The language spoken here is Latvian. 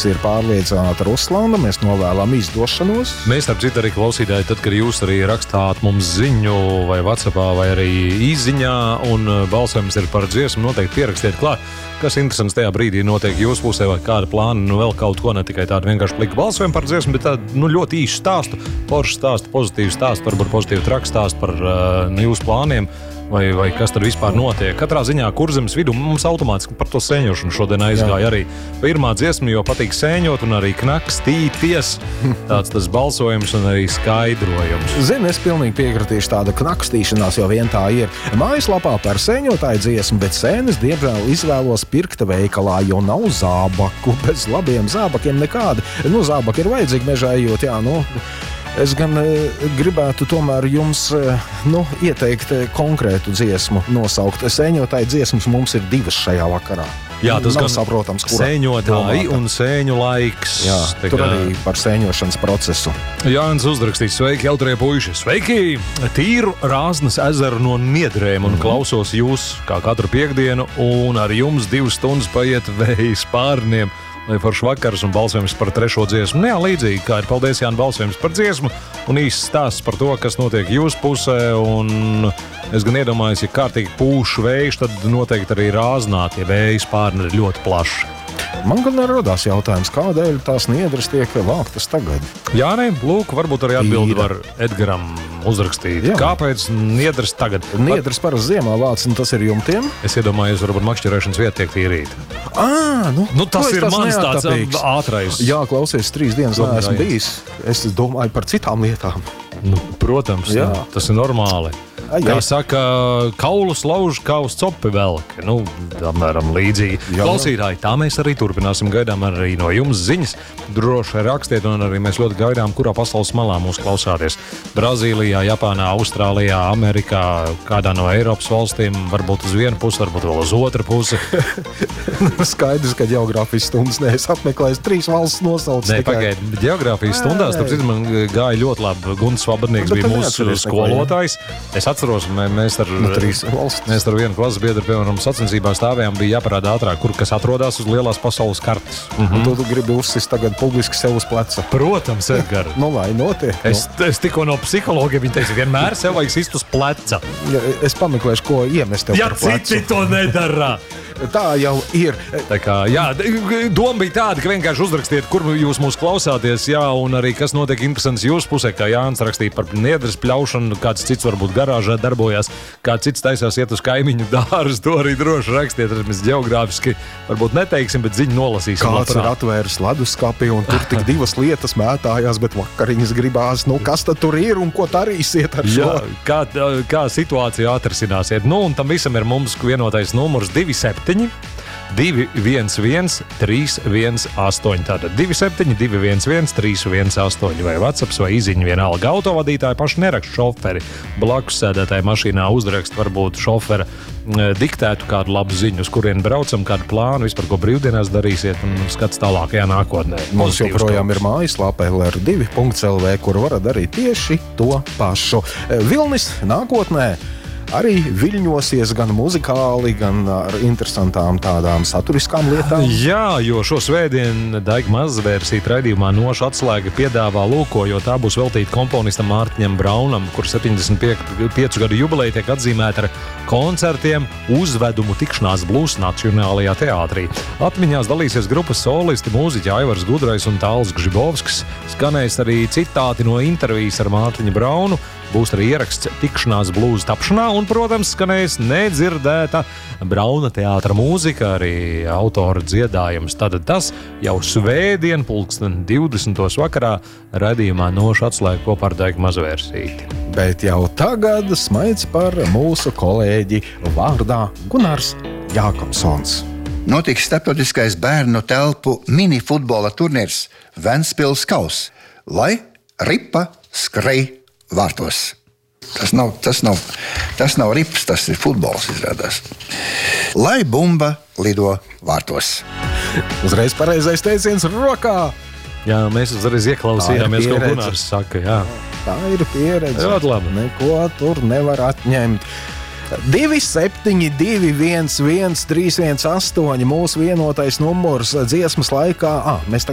ir pārliecināta Ruslanda. Mēs novēlam izdošanos. Mēs, starp citu, arī klausītāji, tad, kad jūs arī rakstāt mums ziņu vai WhatsAppā vai arī īziņā un balsojums ir par dziesmu, noteikti pierakstiet klāt, kas interesants tajā brīdī notiek jūsu pusē vai kāda plāna, vēl kaut ko, ne tikai tādu vienkārši pliku balsojumu par dziesmu, bet tādu ļoti īšu stāstu, foršu stāstu, pozitīvu stāstu, varbūt pozitīvu traku stāstu par jūsu plāniem. Vai kas tad vispār notiek. Katrā ziņā Kurzemes vidū mums automātiski par to sēņošanu šodien aizgāja arī pirmā dziesma, jo patīk sēņot un arī knakstīties. Tāds tas balsojums un arī skaidrojums. Zini, es pilnīgi piekritīšu, tāda knakstīšanās jau vien tā ir. Mājaslapā par sēņotāju dziesmu, bet sēnes diemžēl izvēlos pirkta veikalā, jo nav zābaku. Bez labiem zābakiem nekādi. Zābaki ir vajadzīgi mežā ejot, Es gan gribētu tomēr jums ieteikt konkrētu dziesmu nosaukt. Sēņotāju dziesmas mums ir 2 šajā vakarā. Jā, tas nav saprotams, kura sēņotāji un sēņu laiks. Jā, tur arī par sēņošanas procesu. Jānis uzrakstīs, sveiki, jautrie puiši, sveiki! Tīru Rāznas ezeru no Niedrēm un klausos jūs kā katru piekdienu un ar jums 2 stundas paiet vējas pārniem. Lai forši vakars un balsojums par 3. dziesmu. Jā, līdzīgi kā ir paldies Jāni balsojums par dziesmu un īsts stāsts par to, kas notiek jūsu pusē. Un es gan iedomājos, ja kārtīgi pūš vējš, tad noteikti arī Rāznā tie vējas pārni ir ļoti plaši. Man gan rodās jautājums, kādēļ tās Niedras tiek vāktas tagad? Jā, lūk, varbūt arī atbildi var Edgaram uzrakstīt. Jā. Kāpēc Niedras tagad? Niedras parasti ziemā vāc, un tas ir jumtiem? Es iedomājos, varbūt makšķerēšanas vieta tiek tīrīta. Tas ir mans tāds ātrais. Jā, klausies, 3 dienas neesmu bijis. Es domāju par citām lietām. Protams, tas ir normāli. Kā saka, kaulus lauž kā uz copi velk. Apmēram līdzīgi. Klausītāji, tā mēs arī turpināsim. Gaidām arī no jums ziņas. Droši rakstiet, un arī mēs ļoti gaidām, kurā pasaules malā mūs klausāties. Brazīlijā, Japānā, Austrālijā, Amerikā, kādā no Eiropas valstīm, varbūt uz vienu pusi, varbūt vēl uz otru pusi. Skaidrs, ka ģeogrāfijas stundas nees apmeklējis 3 valsts nosauc. Nē, pagaid, ģeogrāfijas stundās, tāpēc man gāja ļoti labi. Gunts Vabarnieks bija mūsu skolotājs. Es atceros, mēs ar vienu klases biedru, piemēram, sacensībā stāvējām, bija jāparāda ātrāk, kur kas atrodas uz lielās pasaules kartes. Un tu gribi uzsist tagad publiski sev uz pleca. Protams, Edgar. Lai notiek. Es tikko no psihologa viņa teica, vienmēr sev vajag sist uz pleca. Es pameklēšu, ko iemest tev par plecu. Ja citi to nedara. Tā jau ir. Tā kā, doma bija tāda, ka vienkārši uzrakstiet, kur jūs mūs klausāties, un arī kas notiek interesants jūsu pusē, kā Jānis rakstīja par Niedras pļaušanu, kāds cits varbūt garāžā darbojās, kāds cits taisās iet uz kaimiņu dārzu, to arī droši rakstiet, mēs ģeogrāfiski varbūt neteiksim, bet ziņu nolasīsim. Kāds ir atvērs leduskapi un tur tik 2 lietas mētājās, bet vakariņas gribās, kas tad tur ir un ko darīsiet ar šo? Kā situācija atrisināsiet. Un tam visam ir mums vienotais numurs 27 211 318. Tātad 27 211 318 vai WhatsApp vai īziņa vienalga. Autovadītāji paši neraksta šoferi. Blakus sēdētāji mašīnā uzrakst varbūt šofera diktētu kādu labu ziņu, uz kurien braucam, kādu plānu, vispār ko brīvdienās darīsiet un skats tālākajā nākotnē. Mums joprojām ir mājaslapa lr2.lv, kur varat darīt tieši to pašu. Vilnis nākotnē arī viļņosies gan muzikāli, gan ar interesantām tādām saturiskām lietām. Jā, jo šo svētdienu Daiga Mazvērsīt raidījumā Noša atslēga piedāvā lūko, jo tā būs veltīta komponistam Mārtiņam Braunam, kur 75 gadu jubileja tiek atzīmēta ar koncertiem, uzvedumu tikšanās Blues Nacionālajā teātrī. Atmiņās dalīsies grupas solisti, mūziķi Aivars Gudrais un Tāls Gžibovskis. Skanēs arī citāti no intervijas ar Mārtiņu Braunu. Būs arī ieraksts tikšanās blūza tapšanā un, protams, skanēs nedzirdēta Brauna teātra mūzika, arī autora dziedājums. Tātad tas jau svētdien 20. vakarā raidījumā Noša atslēga kopā ar Daigu Mazvērsīti. Bet jau tagad smaids par mūsu kolēģi vārdā Gunārs Jākapsons. Notiks starptautiskais bērnu telpu mini futbola turnīrs Ventspils Kaus, lai ripa skrej vārtos. Tas nav rips, tas ir futbols, izrādās. Lai bumba lido vārtos. Uzreiz pareizais teiciens rokā. Jā, mēs uzreiz ieklausījāmies, ko Gunārs saka. Jā. Tā ir pieredze. Ļoti labi. Neko tur nevar atņemt. 272 11 318 mūsu vienotais numurs dziesmas laikā. Mēs